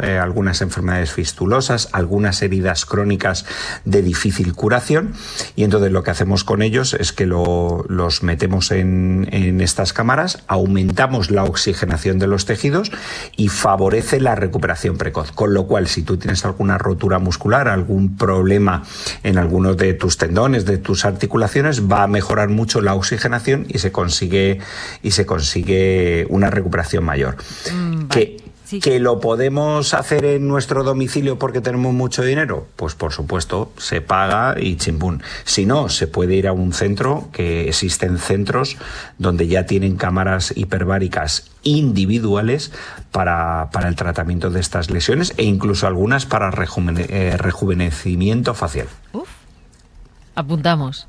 algunas enfermedades fistulosas, algunas heridas crónicas de difícil curación, y entonces lo que hacemos con ellos es que los metemos en estas cámaras, aumentamos la oxigenación de los tejidos y favorece la recuperación precoz, con lo cual si tú tienes alguna rotura muscular, algún problema en algunos de tus tendones, de tus articulaciones, va a mejorar mucho la oxigenación y se consigue una recuperación mayor. ¿Que lo podemos hacer en nuestro domicilio porque tenemos mucho dinero? Pues por supuesto, se paga y chimpún. Si no, se puede ir a un centro, que existen centros donde ya tienen cámaras hiperbáricas individuales para el tratamiento de estas lesiones e incluso algunas para rejuvenecimiento facial. Apuntamos.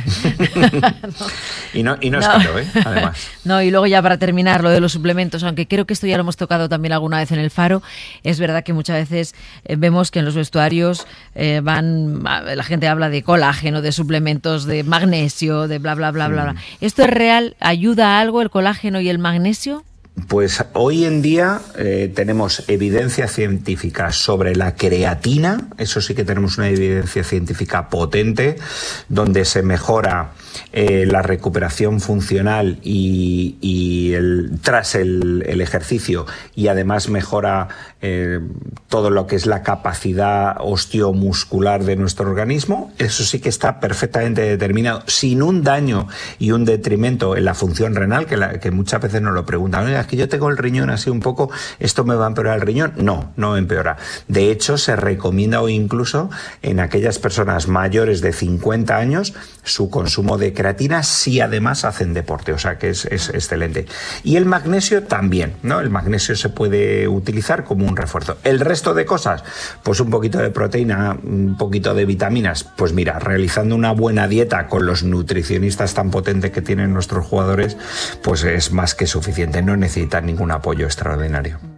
Y no es caro, además. No, y luego ya para terminar, lo de los suplementos, aunque creo que esto ya lo hemos tocado también alguna vez en El Faro, es verdad que muchas veces vemos que en los vestuarios la gente habla de colágeno, de suplementos, de magnesio, de bla, bla, bla, bla, bla. ¿Esto es real? ¿Ayuda a algo el colágeno y el magnesio? Pues hoy en día tenemos evidencia científica sobre la creatina, eso sí que tenemos una evidencia científica potente, donde se mejora la recuperación funcional tras el ejercicio, y además mejora todo lo que es la capacidad osteomuscular de nuestro organismo. Eso sí que está perfectamente determinado, sin un daño y un detrimento en la función renal, que muchas veces nos lo preguntan. Es que yo tengo el riñón así un poco, ¿esto me va a empeorar el riñón? No empeora. De hecho, se recomienda hoy incluso en aquellas personas mayores de 50 años su consumo de creatina si además hacen deporte, o sea que es excelente. Y el magnesio también, ¿no? El magnesio se puede utilizar como un refuerzo. El resto de cosas, pues un poquito de proteína, un poquito de vitaminas, pues mira, realizando una buena dieta con los nutricionistas tan potentes que tienen nuestros jugadores, pues es más que suficiente, no necesitan ningún apoyo extraordinario.